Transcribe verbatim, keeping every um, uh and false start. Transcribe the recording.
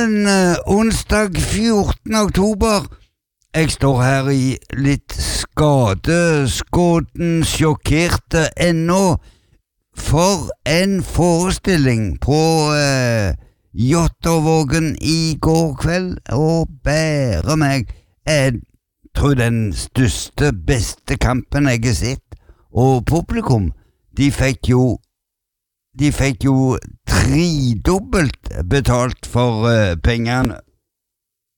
sammen eh, onsdag fjortende oktober. Jeg står her i litt skadeskåten, sjokkerte ennå. For en forestilling på eh, Jåttåvågen i går kveld, og bære meg. Jeg tror den største, beste kampen jeg har sett. Og publikum, de fikk jo De fikk jo tredobbelt betalt for uh, pengene.